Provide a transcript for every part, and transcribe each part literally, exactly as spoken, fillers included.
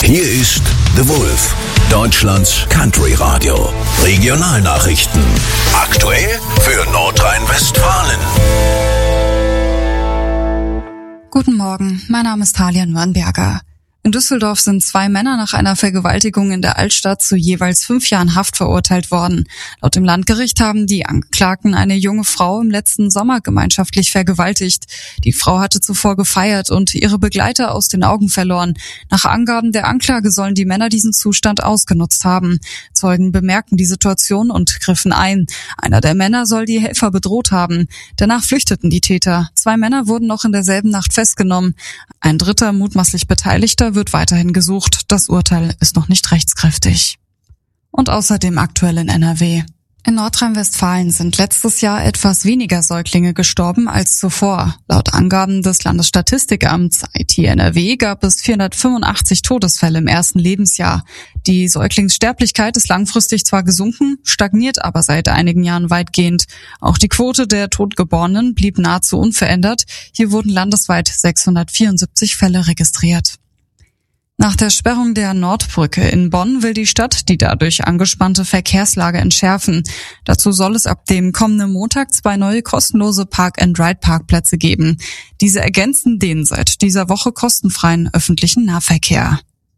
Hier ist The Wolf, Deutschlands Country Radio. Regionalnachrichten. Aktuell für Nordrhein-Westfalen. Guten Morgen, mein Name ist Talia Nürnberger. In Düsseldorf sind zwei Männer nach einer Vergewaltigung in der Altstadt zu jeweils fünf Jahren Haft verurteilt worden. Laut dem Landgericht haben die Angeklagten eine junge Frau im letzten Sommer gemeinschaftlich vergewaltigt. Die Frau hatte zuvor gefeiert und ihre Begleiter aus den Augen verloren. Nach Angaben der Anklage sollen die Männer diesen Zustand ausgenutzt haben. Zeugen bemerkten die Situation und griffen ein. Einer der Männer soll die Helfer bedroht haben. Danach flüchteten die Täter. Zwei Männer wurden noch in derselben Nacht festgenommen. Ein dritter mutmaßlich Beteiligter wird weiterhin gesucht. Das Urteil ist noch nicht rechtskräftig. Und außerdem aktuell in N R W. In Nordrhein-Westfalen sind letztes Jahr etwas weniger Säuglinge gestorben als zuvor. Laut Angaben des Landesstatistikamts I T N R W gab es vierhundertfünfundachtzig Todesfälle im ersten Lebensjahr. Die Säuglingssterblichkeit ist langfristig zwar gesunken, stagniert aber seit einigen Jahren weitgehend. Auch die Quote der Totgeborenen blieb nahezu unverändert. Hier wurden landesweit sechshundertvierundsiebzig Fälle registriert. Nach der Sperrung der Nordbrücke in Bonn will die Stadt die dadurch angespannte Verkehrslage entschärfen. Dazu soll es ab dem kommenden Montag zwei neue kostenlose Park-and-Ride-Parkplätze geben. Diese ergänzen den seit dieser Woche kostenfreien öffentlichen Nahverkehr.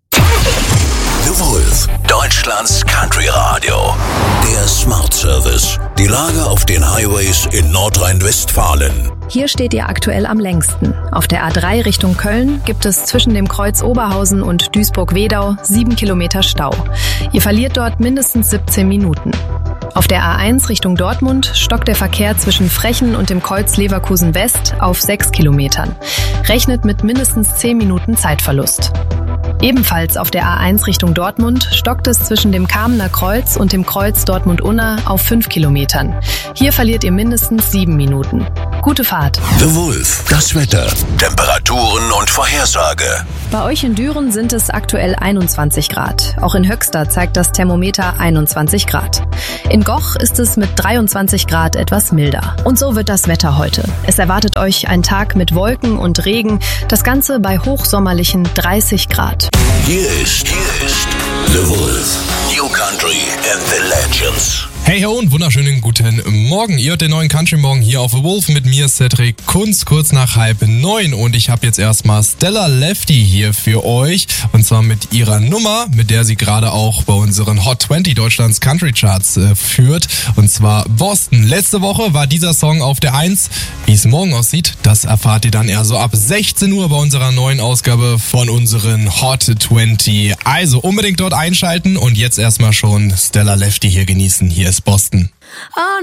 The Wolf, Deutschlands Country Radio. Der Smart Service. Die Lage auf den Highways in Nordrhein-Westfalen. Hier steht ihr aktuell am längsten. Auf der A drei Richtung Köln gibt es zwischen dem Kreuz Oberhausen und Duisburg-Wedau sieben Kilometer Stau. Ihr verliert dort mindestens siebzehn Minuten. Auf der A eins Richtung Dortmund stockt der Verkehr zwischen Frechen und dem Kreuz Leverkusen West auf sechs Kilometern. Rechnet mit mindestens zehn Minuten Zeitverlust. Ebenfalls auf der A eins Richtung Dortmund stockt es zwischen dem Kamener Kreuz und dem Kreuz Dortmund-Unna auf fünf Kilometern. Hier verliert ihr mindestens sieben Minuten. Gute Fahrt. The Wolf, das Wetter, Temperaturen und Vorhersage. Bei euch in Düren sind es aktuell einundzwanzig Grad. Auch in Höxter zeigt das Thermometer einundzwanzig Grad. In Goch ist es mit dreiundzwanzig Grad etwas milder. Und so wird das Wetter heute. Es erwartet euch ein Tag mit Wolken und Regen, das Ganze bei hochsommerlichen dreißig Grad. Hier ist, hier ist The Wolf, New Country and the Legends. Hey ho und wunderschönen guten Morgen. Ihr hört den neuen Country Morgen hier auf The Wolf mit mir, Cedric Kunz, kurz nach halb neun. Und ich habe jetzt erstmal Stella Lefty hier für euch. Und zwar mit ihrer Nummer, mit der sie gerade auch bei unseren Hot zwanzig Deutschlands Country Charts äh, führt. Und zwar Boston. Letzte Woche war dieser Song auf der eins. Wie es morgen aussieht, das erfahrt ihr dann eher so ab sechzehn Uhr bei unserer neuen Ausgabe von unseren Hot zwanzig. Also unbedingt dort einschalten und jetzt erstmal schon Stella Lefty hier genießen. Hier ist Boston. Oh,